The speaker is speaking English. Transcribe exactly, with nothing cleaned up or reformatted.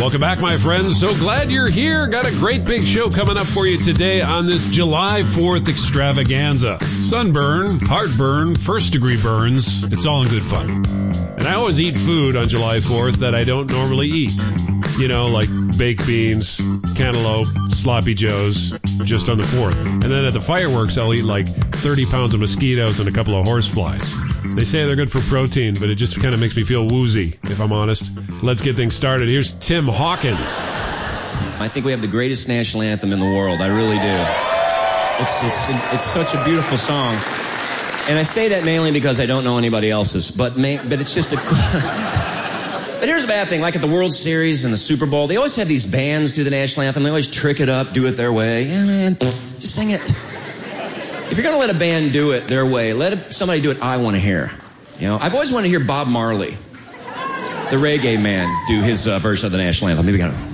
Welcome back, my friends. So glad you're here. Got a great big show coming up for you today on this July fourth extravaganza. Sunburn, heartburn, first-degree burns. It's all in good fun. And I always eat food on July fourth that I don't normally eat. You know, like baked beans, cantaloupe, sloppy joes, just on the fourth. And then at the fireworks, I'll eat like thirty pounds of mosquitoes and a couple of horseflies. They say they're good for protein, but it just kind of makes me feel woozy, if I'm honest. Let's get things started. Here's Tim Hawkins. I think we have the greatest national anthem in the world. I really do. It's, it's, it's such a beautiful song. And I say that mainly because I don't know anybody else's. But, may, but it's just a... But here's a bad thing. Like at the World Series and the Super Bowl, they always have these bands do the national anthem. They always trick it up, do it their way. Yeah, man, just sing it. If you're going to let a band do it their way, let somebody do it I want to hear. You know, I've always wanted to hear Bob Marley, the reggae man, do his uh, version of the national anthem. Maybe we got to...